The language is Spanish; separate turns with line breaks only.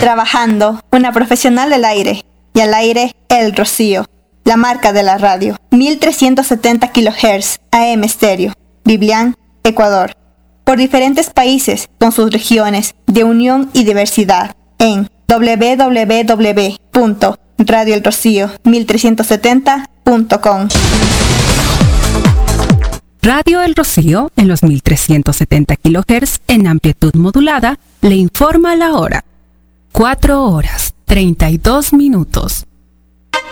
Trabajando, una profesional del aire. Y al aire, El Rocío, la marca de la radio. 1370 kHz AM estéreo. Biblián, Ecuador. Por diferentes países con sus regiones de unión y diversidad en www.radioelrocío1370.com.
Radio El Rocío, en los 1370 kHz en amplitud modulada, le informa la hora. 4 horas, 32 minutos.